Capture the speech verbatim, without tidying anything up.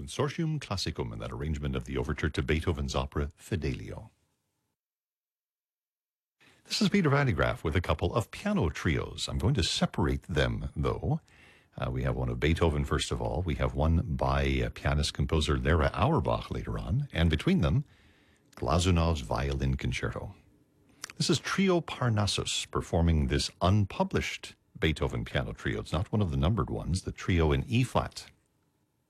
Consortium Classicum, in that arrangement of the overture to Beethoven's opera Fidelio. This is Peter Van de Graaff with a couple of piano trios. I'm going to separate them, though. Uh, we have one of Beethoven, first of all. We have one by uh, pianist-composer Lera Auerbach later on. And between them, Glazunov's Violin Concerto. This is Trio Parnassus performing this unpublished Beethoven piano trio. It's not one of the numbered ones, the trio in E-flat.